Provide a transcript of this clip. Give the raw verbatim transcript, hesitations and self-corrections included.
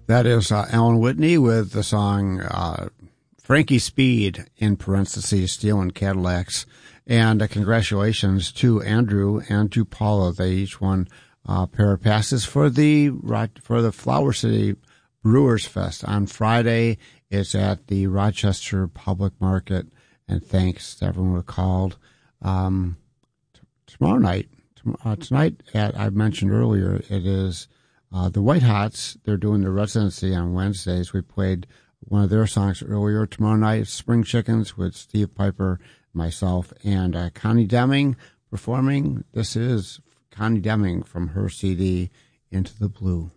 That is uh, Alan Whitney with the song uh, Frankie Speed, in parentheses, Stealing Cadillacs. And uh, congratulations to Andrew and to Paula. They each won a pair of passes for the for the Flower City Brewers Fest on Friday. It's at the Rochester Public Market. And thanks to everyone who called. Um, t- tomorrow night, t- uh, tonight, at, I mentioned earlier, it is Uh, the White Hots. They're doing their residency on Wednesdays. We played one of their songs earlier. Tomorrow night, Spring Chickens with Steve Piper, myself, and uh, Connie Deming performing. This is Connie Deming from her C D, Into the Blue.